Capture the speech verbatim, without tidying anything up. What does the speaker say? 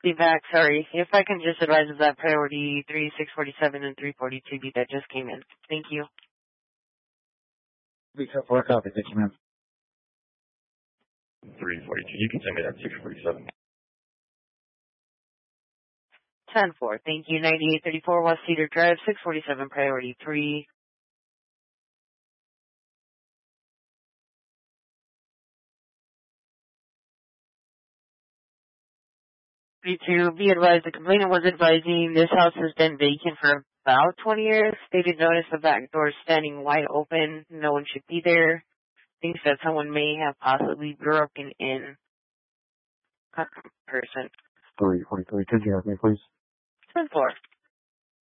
Be back, sorry. If I can just advise of that priority three, six forty-seven, and three forty-two B that just came in. Thank you. Be careful, I copy. Thank you, ma'am. three forty-two. You can send me that six forty-seven. ten four. Thank you. ninety-eight thirty-four West Cedar Drive, six forty-seven, priority three. To be advised, the complainant was advising this house has been vacant for about twenty years. They did notice the back door standing wide open. No one should be there. Thinks that someone may have possibly broken in. Person. three forty-three. Could you have me, please? ten four.